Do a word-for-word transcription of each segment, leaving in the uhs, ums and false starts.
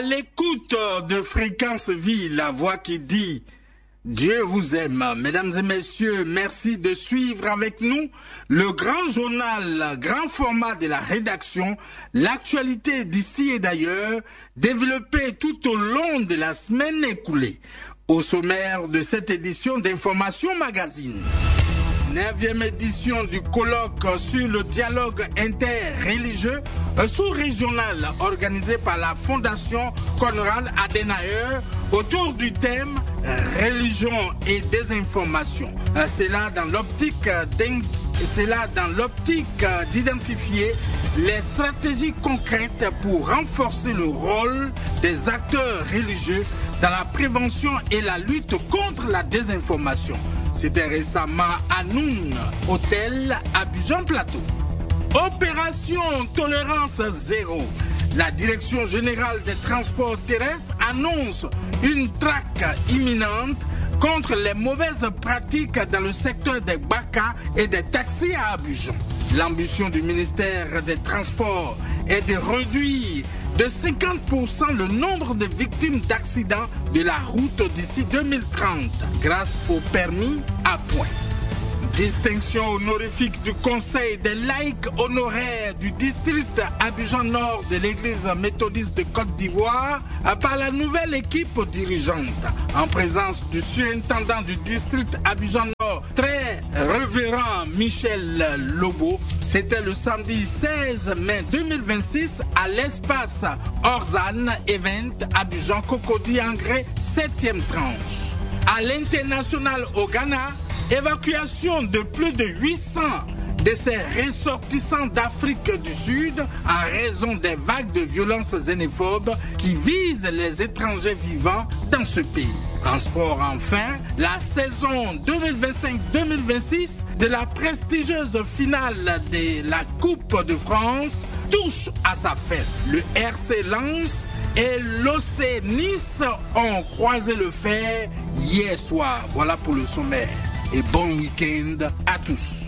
l'écoute de Fréquence Vie, la voix qui dit Dieu vous aime. Mesdames et messieurs, merci de suivre avec nous le grand journal, grand format de la rédaction, l'actualité d'ici et d'ailleurs, développée tout au long de la semaine écoulée. Au sommaire de cette édition d'Information Magazine. neuvième édition du colloque sur le dialogue interreligieux sous-régional organisé par la Fondation Konrad Adenauer autour du thème religion et désinformation. C'est là dans l'optique c'est là dans l'optique d'identifier les stratégies concrètes pour renforcer le rôle des acteurs religieux dans la prévention et la lutte contre la désinformation. C'était récemment à Noun, hôtel Abidjan Plateau. Opération Tolérance Zéro. La Direction Générale des Transports Terrestres annonce une traque imminente contre les mauvaises pratiques dans le secteur des baka et des taxis à Abidjan. L'ambition du ministère des Transports est de réduire de cinquante pour cent le nombre de victimes d'accidents de la route d'ici deux mille trente grâce au permis à points. Distinction honorifique du Conseil des laïcs honoraires du district Abidjan-Nord de l'Église méthodiste de Côte d'Ivoire par la nouvelle équipe dirigeante en présence du surintendant du district Abidjan-Nord, très révérend Michel Lobo. C'était le samedi seize mai deux mille vingt-six à l'espace Orzane Event Abidjan Cocody Engrais septième tranche. À l'international au Ghana, évacuation de plus de huit cents de ces ressortissants d'Afrique du Sud en raison des vagues de violences xénophobes qui visent les étrangers vivant dans ce pays. En sport enfin, la saison deux mille vingt-cinq deux mille vingt-six de la prestigieuse finale de la Coupe de France touche à sa fin. Le R C Lens et l'O C Nice ont croisé le fer hier soir. Voilà pour le sommaire. Et bon week-end à tous.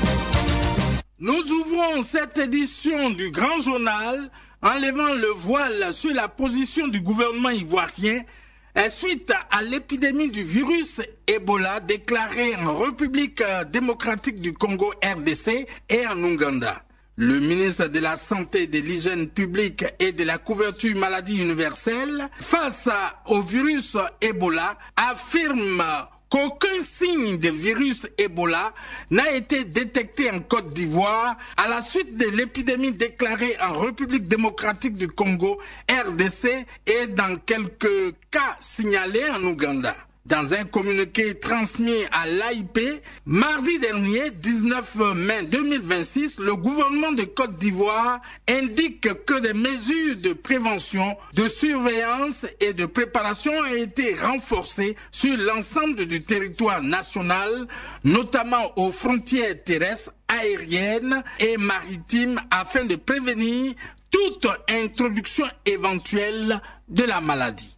Nous ouvrons cette édition du Grand Journal en levant le voile sur la position du gouvernement ivoirien suite à l'épidémie du virus Ebola déclarée en République démocratique du Congo R D C et en Ouganda. Le ministre de la Santé, de l'Hygiène publique et de la couverture maladie universelle, face au virus Ebola, affirme qu'aucun signe de virus Ebola n'a été détecté en Côte d'Ivoire à la suite de l'épidémie déclarée en République démocratique du Congo, R D C, et dans quelques cas signalés en Ouganda. Dans un communiqué transmis à l'A I P, mardi dernier, dix-neuf mai deux mille vingt-six, le gouvernement de Côte d'Ivoire indique que des mesures de prévention, de surveillance et de préparation ont été renforcées sur l'ensemble du territoire national, notamment aux frontières terrestres, aériennes et maritimes, afin de prévenir toute introduction éventuelle de la maladie.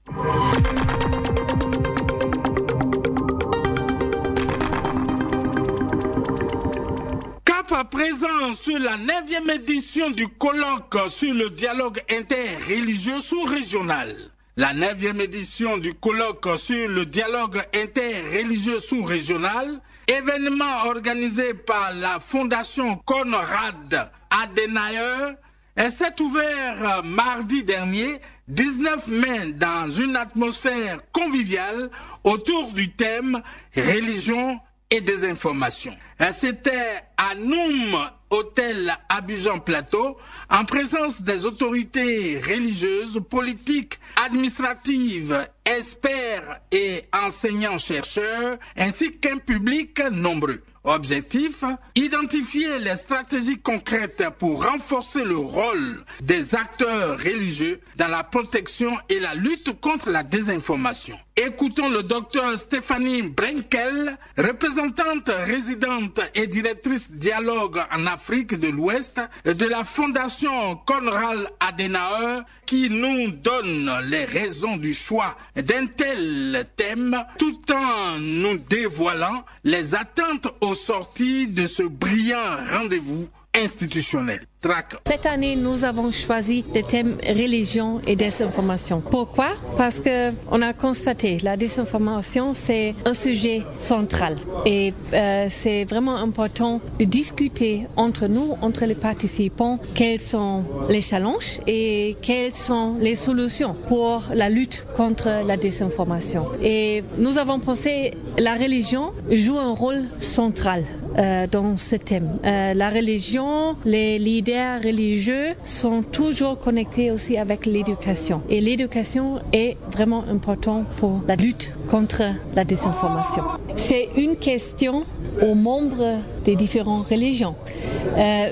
À présent sur la neuvième édition du colloque sur le dialogue interreligieux sous-régional. La neuvième édition du colloque sur le dialogue interreligieux sous-régional, événement organisé par la Fondation Konrad Adenauer, s'est ouvert mardi dernier, dix-neuf mai, dans une atmosphère conviviale autour du thème religion et désinformation. C'était à Noum, hôtel Abidjan Plateau, en présence des autorités religieuses, politiques, administratives, experts et enseignants-chercheurs, ainsi qu'un public nombreux. Objectif, identifier les stratégies concrètes pour renforcer le rôle des acteurs religieux dans la protection et la lutte contre la désinformation. Écoutons le docteur Stéphanie Brenkel, représentante résidente et directrice dialogue en Afrique de l'Ouest de la Fondation Konrad Adenauer, qui nous donne les raisons du choix d'un tel thème, tout en nous dévoilant les attentes au sortir de ce brillant rendez-vous institutionnelle. Trac. Cette année, nous avons choisi le thème religion et désinformation. Pourquoi? Parce que on a constaté la désinformation, c'est un sujet central et euh, c'est vraiment important de discuter entre nous, entre les participants, quels sont les challenges et quelles sont les solutions pour la lutte contre la désinformation. Et nous avons pensé la religion joue un rôle central euh, dans ce thème. Euh, la religion, les leaders religieux sont toujours connectés aussi avec l'éducation. Et l'éducation est vraiment importante pour la lutte contre la désinformation. C'est une question aux membres des différentes religions. Euh,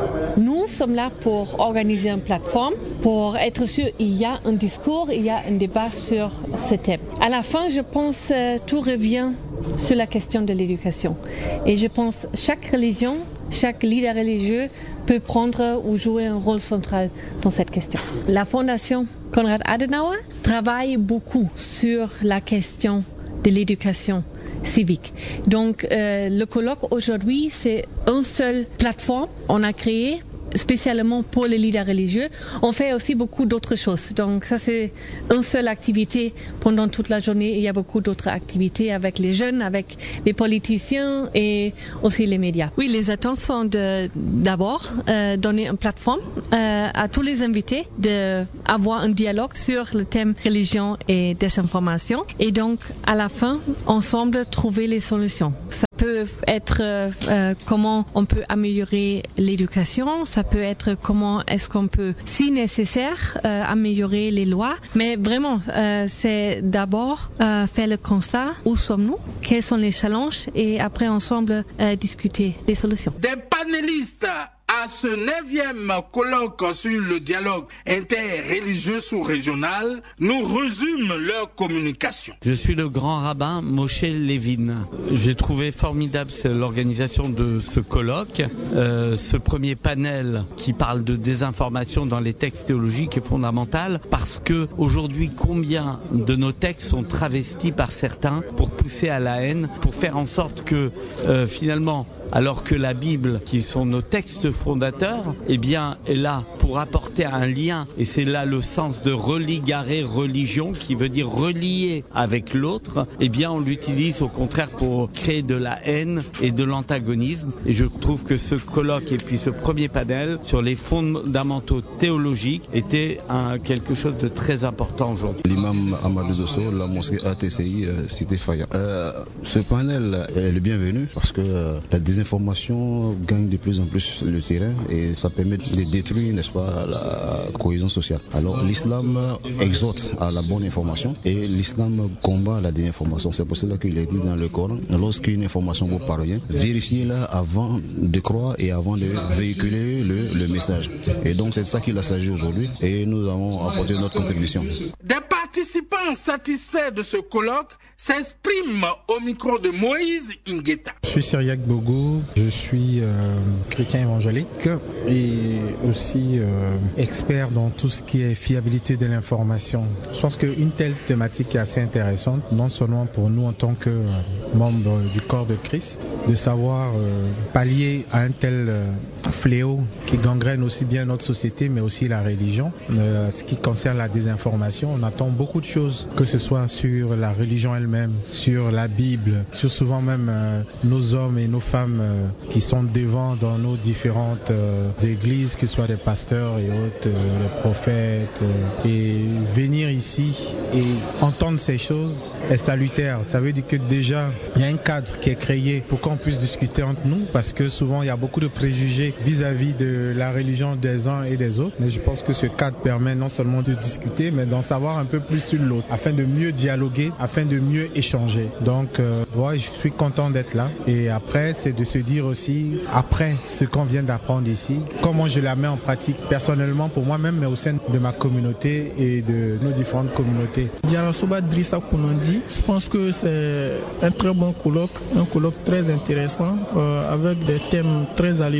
nous sommes là pour organiser une plateforme, pour être sûr qu'il y a un discours, il y a un débat sur ce thème. À la fin, je pense euh, tout revient sur la question de l'éducation. Et je pense chaque religion, chaque leader religieux peut prendre ou jouer un rôle central dans cette question. La Fondation Konrad Adenauer travaille beaucoup sur la question de l'éducation civique. Donc, euh, le colloque aujourd'hui, c'est une seule plateforme qu'on a créée spécialement pour les leaders religieux. On fait aussi beaucoup d'autres choses. Donc ça, c'est une seule activité pendant toute la journée. Il y a beaucoup d'autres activités avec les jeunes, avec les politiciens et aussi les médias. Oui, les attentes sont de, d'abord euh, donner une plateforme euh, à tous les invités, d'avoir un dialogue sur le thème religion et désinformation. Et donc, à la fin, ensemble, trouver les solutions. Ça peut être euh, comment on peut améliorer l'éducation, ça peut être comment est-ce qu'on peut, si nécessaire, euh, améliorer les lois. Mais vraiment, euh, c'est d'abord euh, faire le constat, où sommes-nous, quels sont les challenges et après ensemble euh, discuter des solutions. Des panélistes à ce neuvième colloque sur le dialogue interreligieux sous-régional nous résument leur communication. Je suis le grand rabbin Moshe Levin. J'ai trouvé formidable l'organisation de ce colloque. Euh, ce premier panel qui parle de désinformation dans les textes théologiques est fondamental parce que aujourd'hui, combien de nos textes sont travestis par certains pour pousser à la haine, pour faire en sorte que euh, finalement, alors que la Bible, qui sont nos textes fondateurs, eh bien, est là pour apporter un lien. Et c'est là le sens de religarer religion, qui veut dire relier avec l'autre. Eh bien, on l'utilise au contraire pour créer de la haine et de l'antagonisme. Et je trouve que ce colloque et puis ce premier panel sur les fondamentaux théologiques était un, quelque chose de très important aujourd'hui. L'imam Amadou Dosso, la mosquée A T C I, euh, Cité Faya. Euh, ce panel est le bienvenu parce que euh, la désinformation gagne de plus en plus le terrain et ça permet de détruire, n'est-ce pas, la cohésion sociale. Alors l'islam exhorte à la bonne information et l'islam combat la désinformation. C'est pour cela qu'il est dit dans le Coran, lorsqu'une information vous parvient, vérifiez-la avant de croire et avant de véhiculer le, le message. Et donc c'est ça qu'il a s'agit aujourd'hui et nous avons apporté notre contribution. Des participants satisfaits de ce colloque s'expriment au micro de Moïse Ingueta. Je suis Syriac Bogo, je suis euh, chrétien évangélique et aussi euh, expert dans tout ce qui est fiabilité de l'information. Je pense qu'une telle thématique est assez intéressante, non seulement pour nous en tant que euh, membres du corps de Christ, de savoir euh, pallier à un tel euh, fléau qui gangrène aussi bien notre société mais aussi la religion. Euh, ce qui concerne la désinformation, on attend beaucoup de choses, que ce soit sur la religion elle-même, sur la Bible, sur souvent même euh, nos hommes et nos femmes euh, qui sont devant dans nos différentes euh, églises, que ce soit des pasteurs et autres, euh, les prophètes, euh, et venir ici et entendre ces choses est salutaire. Ça veut dire que déjà il y a un cadre qui est créé pour qu'on puisse discuter entre nous, parce que souvent il y a beaucoup de préjugés vis-à-vis de la religion des uns et des autres, mais je pense que ce cadre permet non seulement de discuter, mais d'en savoir un peu plus sur l'autre, afin de mieux dialoguer, afin de mieux échanger. Donc, euh, ouais, je suis content d'être là. Et après, c'est de se dire aussi, après ce qu'on vient d'apprendre ici, comment je la mets en pratique personnellement pour moi-même, mais au sein de ma communauté et de nos différentes communautés. Diarasoba Drissa Kounondi, je pense que c'est un très bon colloque, un colloque très intéressant, euh, avec des thèmes très alléchants, des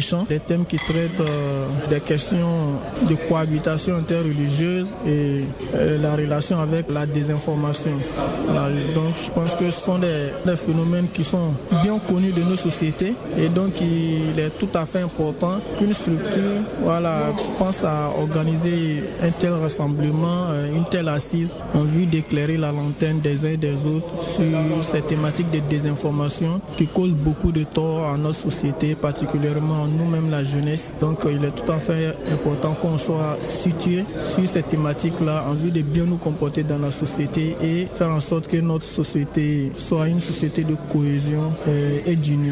thème qui traite euh, des questions de cohabitation interreligieuse et euh, la relation avec la désinformation. Voilà, donc je pense que ce sont des, des phénomènes qui sont bien connus de nos sociétés et donc il est tout à fait important qu'une structure voilà, pense à organiser un tel rassemblement, une telle assise en vue d'éclairer la lanterne des uns et des autres sur ces thématiques de désinformation qui causent beaucoup de tort à notre société, particulièrement à nous-mêmes la jeunesse. Donc il est tout à fait important qu'on soit situé sur ces thématiques-là en vue de bien nous comporter dans la société et faire en sorte que notre société soit une société de cohésion et d'union.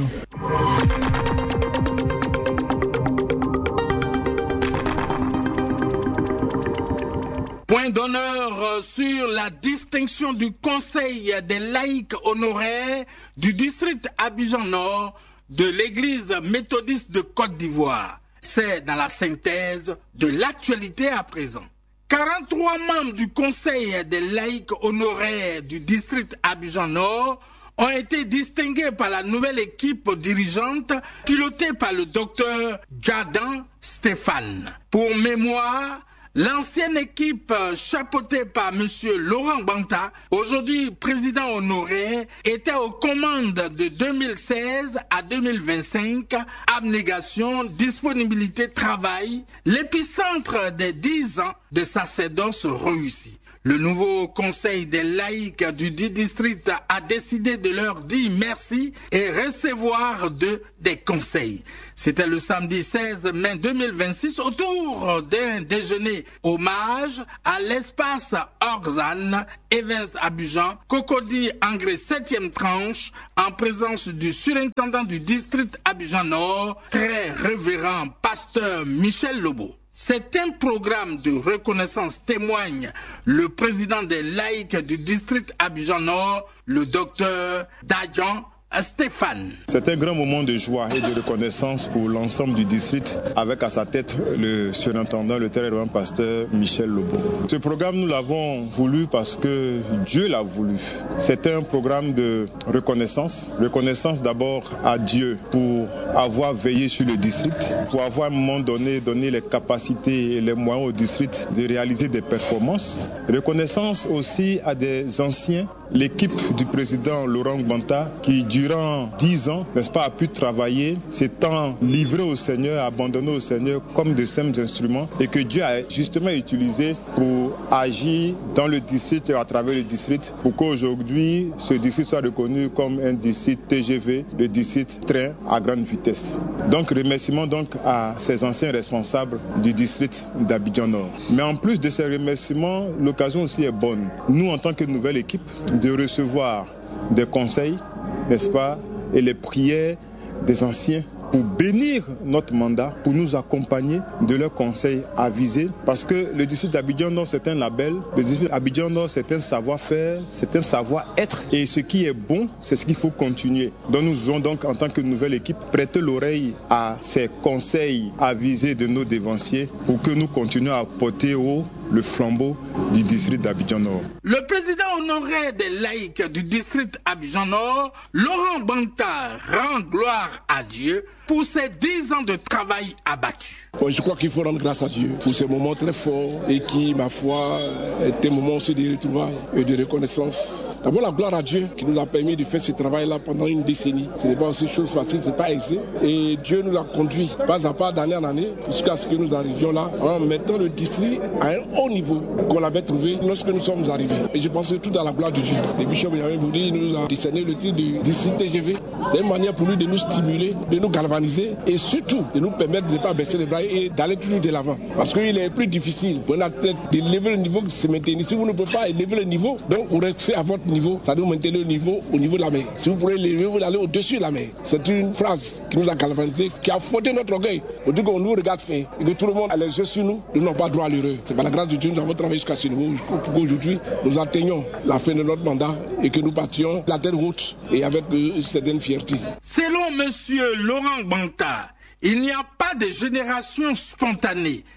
Point d'honneur sur la distinction du Conseil des laïcs honoraires du district Abidjan-Nord de l'Église méthodiste de Côte d'Ivoire. C'est dans la synthèse de l'actualité à présent. quarante-trois membres du Conseil des laïcs honoraires du district Abidjan-Nord ont été distingués par la nouvelle équipe dirigeante pilotée par le docteur Djadan Stéphane. Pour mémoire, l'ancienne équipe chapeautée par M. Laurent Banta, aujourd'hui président honoraire, était aux commandes de deux mille seize à deux mille vingt-cinq, abnégation, disponibilité, travail, l'épicentre des dix ans de sacerdoce réussi. Le nouveau conseil des laïcs du dit district a décidé de leur dire merci et recevoir d'eux des conseils. C'était le samedi seize mai deux mille vingt-six autour d'un déjeuner hommage à l'espace Orzane, Evans Abidjan, Cocody Angré septième tranche, en présence du surintendant du district Abidjan-Nord, très révérend pasteur Michel Lobo. C'est un programme de reconnaissance, témoigne le président des laïcs du district Abidjan-Nord, le docteur Djadan Stéphane. C'est un grand moment de joie et de reconnaissance pour l'ensemble du district, avec à sa tête le surintendant, le très révérend pasteur Michel Lobo. Ce programme, nous l'avons voulu parce que Dieu l'a voulu. C'est un programme de reconnaissance. Reconnaissance d'abord à Dieu pour avoir veillé sur le district, pour avoir à un moment donné donné les capacités et les moyens au district de réaliser des performances. Reconnaissance aussi à des anciens, l'équipe du président Laurent Banta qui durant dix ans, n'est-ce pas, a pu travailler, s'étant livré au Seigneur, abandonné au Seigneur comme de simples instruments et que Dieu a justement utilisé pour agir dans le district et à travers le district pour qu'aujourd'hui ce district soit reconnu comme un district T G V, le district train à grande vitesse. Donc remerciements donc à ces anciens responsables du district d'Abidjan-Nord. Mais en plus de ces remerciements, l'occasion aussi est bonne. Nous, en tant que nouvelle équipe, de recevoir des conseils, n'est-ce pas, et les prières des anciens pour bénir notre mandat, pour nous accompagner de leurs conseils avisés. Parce que le district d'Abidjan-Nord, c'est un label. Le district d'Abidjan-Nord, c'est un savoir-faire, c'est un savoir-être. Et ce qui est bon, c'est ce qu'il faut continuer. Donc nous devons donc, en tant que nouvelle équipe, prêter l'oreille à ces conseils avisés de nos dévanciers pour que nous continuions à porter haut le flambeau du district d'Abidjan-Nord. Le président honoraire des laïcs du district Abidjan-Nord, Laurent Banta, rend gloire à Dieu pour ces dix ans de travail abattu. Bon, je crois qu'il faut rendre grâce à Dieu pour ces moments très forts et qui, ma foi, étaient des moments aussi de retrouvailles et de reconnaissance. D'abord, la gloire à Dieu qui nous a permis de faire ce travail-là pendant une décennie. Ce n'est pas aussi chose facile, ce n'est pas aisé. Et Dieu nous a conduits pas à pas, d'année en année, jusqu'à ce que nous arrivions là, en mettant le district à un haut niveau qu'on avait trouvé lorsque nous sommes arrivés. Et je pense que tout dans la gloire de Dieu. Le bishop Benjamin Boudi nous a décerné le titre du district T G V. C'est une manière pour lui de nous stimuler, de nous galvaniser et surtout de nous permettre de ne pas baisser les bras et d'aller toujours de l'avant. Parce qu'il est plus difficile pour la tête d'élever le niveau que se maintenir. Si vous ne pouvez pas élever le niveau, donc vous restez à votre niveau, ça doit maintenir le niveau au niveau de la mer. Si vous pouvez l'élever, vous allez au-dessus de la mer. C'est une phrase qui nous a galvanisé, qui a fondé notre orgueil. On dit qu'on nous regarde faire et que tout le monde a les yeux sur nous, nous n'avons pas droit à l'heureux. C'est par la grâce de Dieu, nous avons travaillé jusqu'à ce niveau pour qu'aujourd'hui nous atteignons la fin de notre mandat et que nous partions la tête haute et avec une certaine fierté. Selon M. Laurent Banta, il n'y a pas de génération spontanée,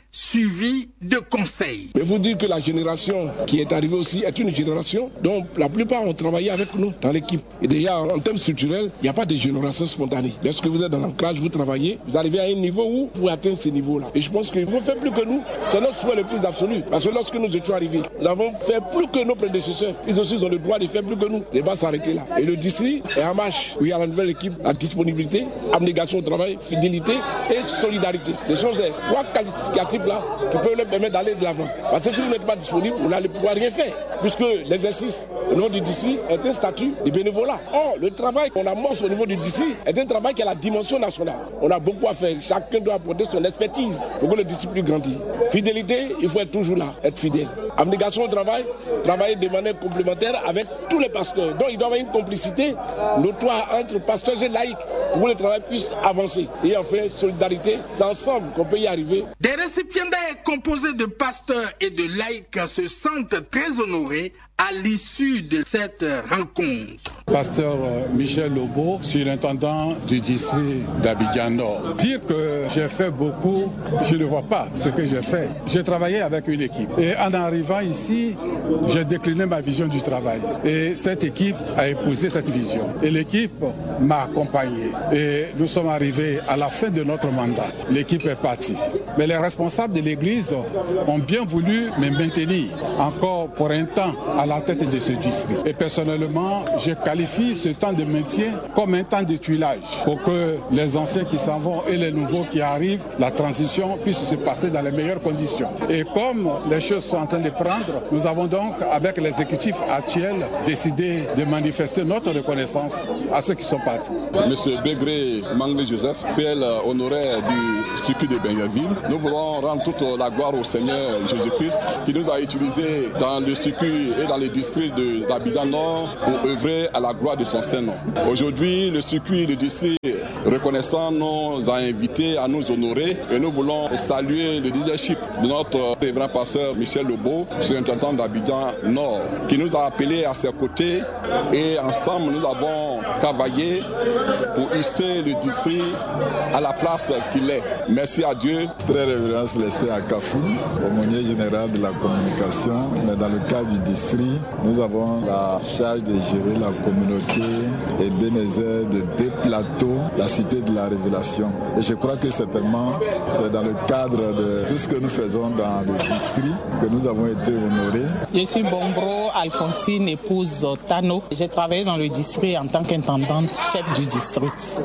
suivi de conseils. Mais vous dire que la génération qui est arrivée aussi est une génération dont la plupart ont travaillé avec nous dans l'équipe. Et déjà, en termes structurels, il n'y a pas de génération spontanée. Lorsque vous êtes dans l'ancrage, vous travaillez, vous arrivez à un niveau où vous atteignez ce niveau-là. Et je pense qu'ils vont faire plus que nous. C'est notre souhait le plus absolu. Parce que lorsque nous étions arrivés, nous avons fait plus que nos prédécesseurs. Ils aussi ont le droit de faire plus que nous. Les va s'arrêter là. Et le district est en marche. Oui, il y a la nouvelle équipe, la disponibilité, abnégation au travail, fidélité et solidarité. Ce sont ces trois qualificatifs-là qui peuvent leur permettre d'aller de l'avant. Parce que si vous n'êtes pas disponible, vous n'allez pouvoir rien faire. Puisque l'exercice au niveau du district est un statut de bénévolat. Or, le travail qu'on amorce au niveau du district est un travail qui a la dimension nationale. On a beaucoup à faire. Chacun doit apporter son expertise pour que le district puisse grandir. Fidélité, il faut être toujours là, être fidèle. Abnégation au travail, travailler de manière complémentaire avec tous les pasteurs. Donc, il doit y avoir une complicité notoire entre pasteurs et laïcs pour que le travail puisse avancer. Et enfin, solidarité, c'est ensemble qu'on peut y arriver. Des récipiendaires composés de pasteurs et de laïcs se sentent très honorés à l'issue de cette rencontre. Pasteur Michel Lobo, surintendant du district d'Abidjan Nord. Dire que j'ai fait beaucoup, je ne vois pas ce que j'ai fait. J'ai travaillé avec une équipe. Et en arrivant ici, j'ai décliné ma vision du travail. Et cette équipe a épousé cette vision. Et l'équipe m'a accompagné. Et nous sommes arrivés à la fin de notre mandat. L'équipe est partie. Mais les responsables de l'Église ont bien voulu me maintenir encore pour un temps à la tête de ce district. Et personnellement, je qualifie ce temps de maintien comme un temps de tuilage pour que les anciens qui s'en vont et les nouveaux qui arrivent, la transition puisse se passer dans les meilleures conditions. Et comme les choses sont en train de prendre, nous avons donc, avec l'exécutif actuel, décidé de manifester notre reconnaissance à ceux qui sont partis. Monsieur Bégré Manglé Joseph, P L honoraire du circuit de Bengerville, nous voulons rendre toute la gloire au Seigneur Jésus-Christ qui nous a utilisés dans le circuit et dans le district d'Abidjan Nord pour œuvrer à la gloire de son Saint-Nom. Aujourd'hui, le circuit, le district reconnaissant nous a invités à nous honorer et nous voulons saluer le leadership de notre révérend pasteur Michel Lobo, surintendant d'Abidjan Nord, qui nous a appelés à ses côtés et ensemble nous avons travaillé pour hisser le district à la place qu'il est. Merci à Dieu. Très révérend Célestin Akafou, aumônier général de la communication, mais dans le cadre du district, nous avons la charge de gérer la communauté et Bénézer de deux plateaux, la cité de la révélation. Et je crois que certainement, c'est dans le cadre de tout ce que nous faisons dans le district que nous avons été honorés. Je suis Bombro Alphonsine, épouse Tano. J'ai travaillé dans le district en tant qu'intendante chef du district.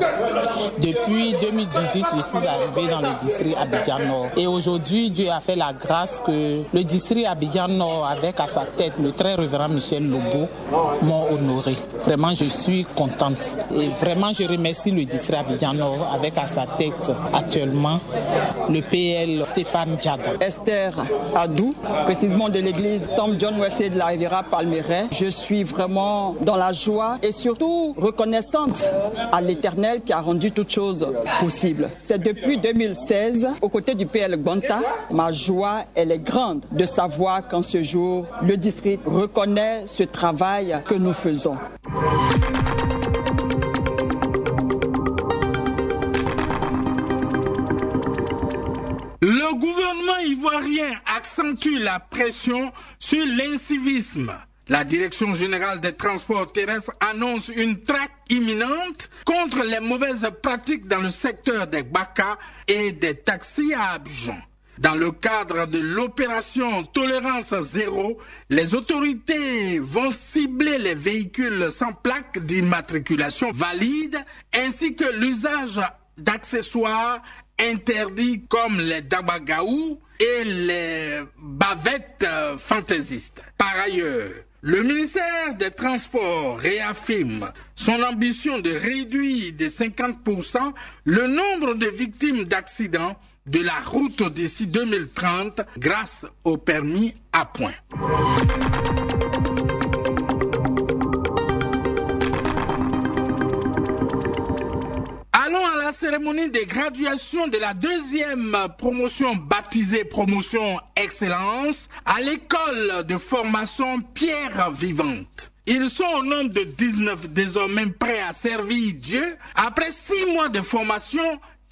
Depuis deux mille dix-huit, je suis arrivée dans le district Abidjan Nord. Et aujourd'hui, Dieu a fait la grâce que le district Abidjan Nord, avec à sa tête le très révérend Michel Lobo, m'ont honoré. Vraiment, je suis contente. Et vraiment, je remercie le district Abidjan Nord, avec à sa tête actuellement le P L Stéphane Diaga. Esther Adou, précisément de l'église Tom John Wesley de la Riviera Palmeraie. Je suis vraiment dans la joie et surtout reconnaissante à l'Éternel qui a rendu toutes choses possibles. C'est depuis deux mille seize, aux côtés du P L Gbanta, ma joie, elle est grande de savoir qu'en ce jour, le district reconnaît ce travail que nous faisons. Le gouvernement ivoirien accentue la pression sur l'incivisme. La Direction générale des transports terrestres annonce une traque imminente contre les mauvaises pratiques dans le secteur des baka et des taxis à Abidjan. Dans le cadre de l'opération Tolérance Zéro, les autorités vont cibler les véhicules sans plaque d'immatriculation valide ainsi que l'usage d'accessoires interdits comme les dabagaou et les bavettes fantaisistes. Par ailleurs, le ministère des Transports réaffirme son ambition de réduire de cinquante pour cent le nombre de victimes d'accidents de la route d'ici deux mille trente grâce au permis à points. Allons à la cérémonie de graduation de la deuxième promotion baptisée Promotion Excellence à l'école de formation Pierre Vivante. Ils sont au nombre de dix-neuf désormais prêts à servir Dieu après six mois de formation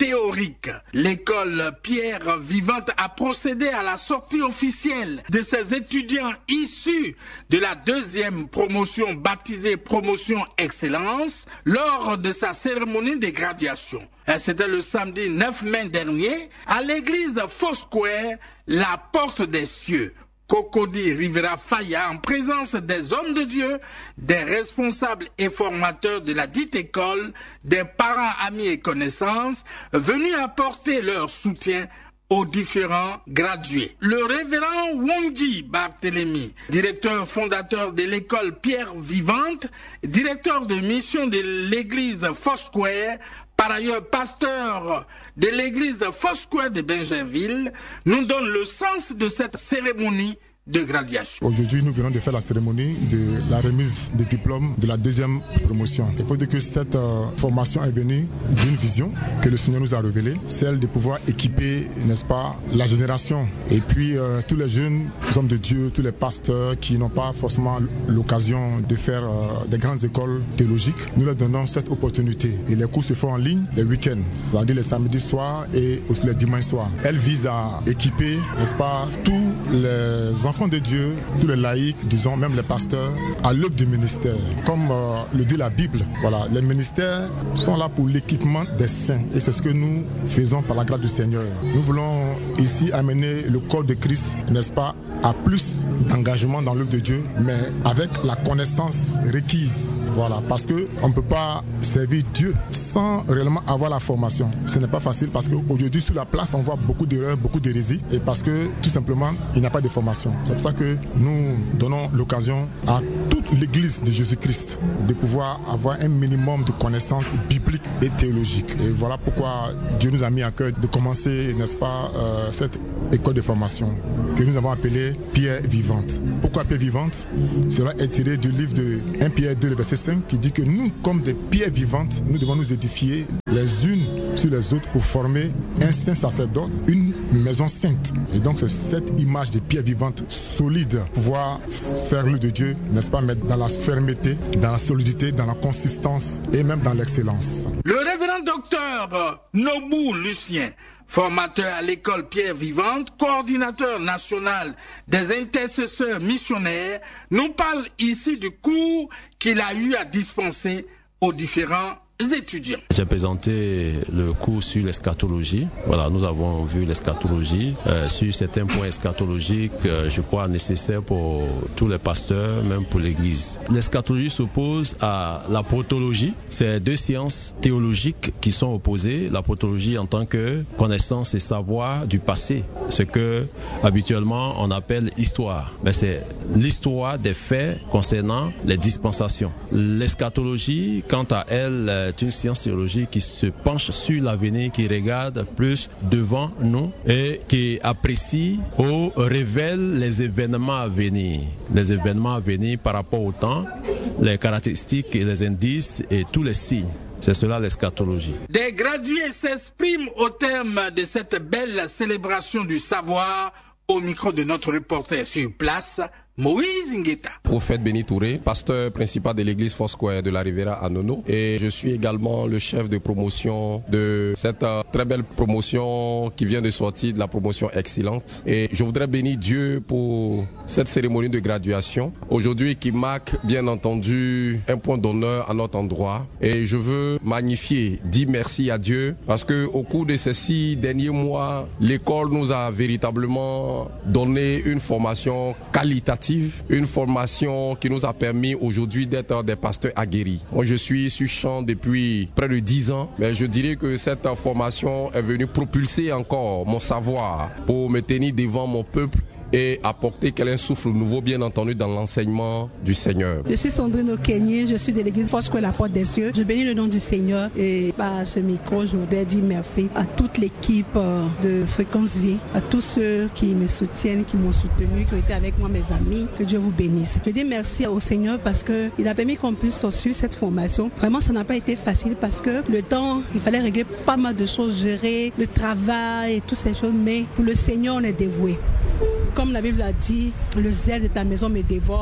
théorique. L'école Pierre Vivante a procédé à la sortie officielle de ses étudiants issus de la deuxième promotion baptisée Promotion Excellence lors de sa cérémonie de graduation. C'était le samedi neuf mai dernier à l'église Foursquare, la porte des cieux. Cocody Rivera Faya, en présence des hommes de Dieu, des responsables et formateurs de la dite école, des parents, amis et connaissances, venus apporter leur soutien aux différents gradués. Le révérend Wongi Barthélemy, directeur fondateur de l'école Pierre Vivante, directeur de mission de l'église Foursquare, par ailleurs pasteur de l'église Foursquare de Benjainville, nous donne le sens de cette cérémonie de graduation. Aujourd'hui, nous venons de faire la cérémonie de la remise des diplômes de la deuxième promotion. Il faut dire que cette euh, formation est venue d'une vision que le Seigneur nous a révélée, celle de pouvoir équiper, n'est-ce pas, la génération. Et puis euh, tous les jeunes hommes de Dieu, tous les pasteurs qui n'ont pas forcément l'occasion de faire euh, des grandes écoles théologiques, nous leur donnons cette opportunité. Et les cours se font en ligne les week-ends, c'est-à-dire les samedis soirs et aussi les dimanches soirs. Elle vise à équiper, n'est-ce pas, tous les enfants de Dieu, tous les laïcs, disons même les pasteurs, à l'œuvre du ministère. Comme euh, le dit la Bible, voilà, les ministères sont là pour l'équipement des saints. Et c'est ce que nous faisons par la grâce du Seigneur. Nous voulons ici amener le corps de Christ, n'est-ce pas, à plus d'engagement dans l'œuvre de Dieu, mais avec la connaissance requise. Voilà, parce qu'on ne peut pas servir Dieu sans réellement avoir la formation. Ce n'est pas facile parce qu'aujourd'hui sur la place on voit beaucoup d'erreurs, beaucoup d'hérésies et parce que tout simplement il n'y a pas de formation. C'est pour ça que nous donnons l'occasion à toute l'église de Jésus-Christ de pouvoir avoir un minimum de connaissances bibliques et théologiques. Et voilà pourquoi Dieu nous a mis à cœur de commencer, n'est-ce pas, euh, cette école de formation que nous avons appelée Pierre Vivante. Pourquoi Pierre Vivante? Cela est tiré du livre de premier Pierre deux, le verset cinq, qui dit que nous, comme des pierres vivantes, nous devons nous édifier les unes sur les autres pour former un saint sacerdoce, une maison sainte. Et donc c'est cette image de pierres vivantes solides, pouvoir faire l'œuvre de Dieu, n'est-ce pas, mettre dans la fermeté, dans la solidité, dans la consistance et même dans l'excellence. Le révérend docteur Nobu Lucien, formateur à l'école Pierre Vivante, coordinateur national des intercesseurs missionnaires, nous parle ici du cours qu'il a eu à dispenser aux différents étudiants. J'ai présenté le cours sur l'eschatologie. Voilà, nous avons vu l'eschatologie. Euh, sur certains points eschatologiques, euh, je crois nécessaires pour tous les pasteurs, même pour l'Église. L'eschatologie s'oppose à la protologie. C'est deux sciences théologiques qui sont opposées. La protologie en tant que connaissance et savoir du passé, ce que habituellement on appelle histoire. Mais c'est l'histoire des faits concernant les dispensations. L'eschatologie, quant à elle, est une science théologique qui se penche sur l'avenir, qui regarde plus devant nous et qui apprécie ou révèle les événements à venir. Les événements à venir par rapport au temps, les caractéristiques et les indices et tous les signes. C'est cela l'eschatologie. Des gradués s'expriment au terme de cette belle célébration du savoir au micro de notre reporter sur place, Moïse Ngueta. Prophète Béni Touré, pasteur principal de l'église Foursquare de la Riviera à Nono, et je suis également le chef de promotion de cette euh, très belle promotion qui vient de sortir de la promotion excellente. Et je voudrais bénir Dieu pour cette cérémonie de graduation aujourd'hui qui marque bien entendu un point d'honneur à notre endroit. Et je veux magnifier, dire merci à Dieu parce que au cours de ces six derniers mois, l'école nous a véritablement donné une formation qualitative, une formation qui nous a permis aujourd'hui d'être des pasteurs aguerris. Moi, je suis sur champ depuis près de dix ans, mais je dirais que cette formation est venue propulser encore mon savoir pour me tenir devant mon peuple et apporter quel souffle nouveau, bien entendu, dans l'enseignement du Seigneur. Je suis Sandrine Okenye, je suis de l'église Foursquare La Porte des Cieux. Je bénis le nom du Seigneur et par ce micro, je voudrais dire merci à toute l'équipe de Fréquence Vie, à tous ceux qui me soutiennent, qui m'ont soutenu, qui ont été avec moi, mes amis. Que Dieu vous bénisse. Je dis merci au Seigneur parce qu'il a permis qu'on puisse suivre cette formation. Vraiment, ça n'a pas été facile parce que le temps, il fallait régler pas mal de choses, gérer le travail et toutes ces choses, mais pour le Seigneur, on est dévoué. Comme la Bible a dit, le zèle de ta maison me dévore.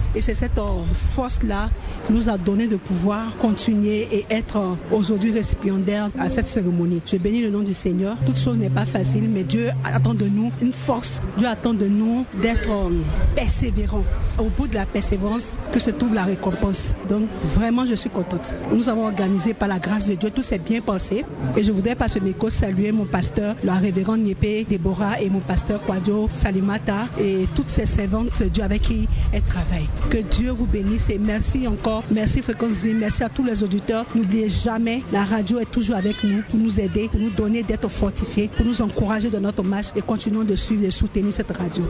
Et c'est cette force-là qui nous a donné de pouvoir continuer et être aujourd'hui récipiendaire à cette cérémonie. Je bénis le nom du Seigneur. Toute chose n'est pas facile, mais Dieu attend de nous une force. Dieu attend de nous d'être persévérants. Au bout de la persévérance que se trouve la récompense. Donc vraiment, je suis contente. Nous avons organisé par la grâce de Dieu, tout s'est bien passé. Et je voudrais par ce micro saluer mon pasteur, la révérende Niépé Déborah, et mon pasteur Kwadio Salimata et toutes ces servantes de Dieu avec qui elle travaille. Que Dieu vous bénisse et merci encore. Merci Fréquence Vie, merci à tous les auditeurs. N'oubliez jamais, la radio est toujours avec nous pour nous aider, pour nous donner d'être fortifiés, pour nous encourager dans notre marche et continuons de suivre et soutenir cette radio.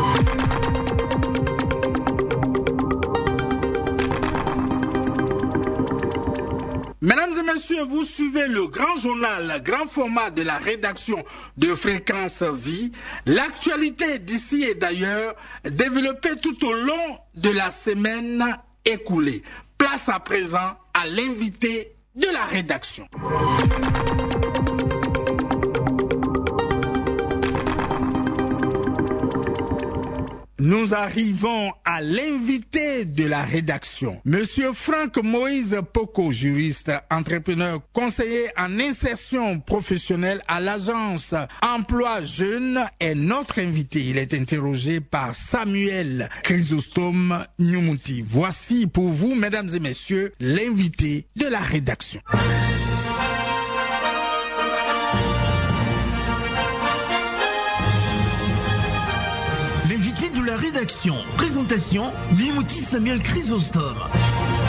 Mesdames et messieurs, vous suivez le grand journal, grand format de la rédaction de Fréquence Vie. L'actualité d'ici et d'ailleurs, développée tout au long de la semaine écoulée. Place à présent à l'invité de la rédaction. Nous arrivons à l'invité de la rédaction. Monsieur Franck Moïse Poko, juriste, entrepreneur, conseiller en insertion professionnelle à l'agence Emploi Jeune, est notre invité. Il est interrogé par Samuel Chrysostome Nyumuti. Voici pour vous, mesdames et messieurs, l'invité de la rédaction. L'invité de la rédaction. Présentation, Nyumuti Samuel Chrysostome.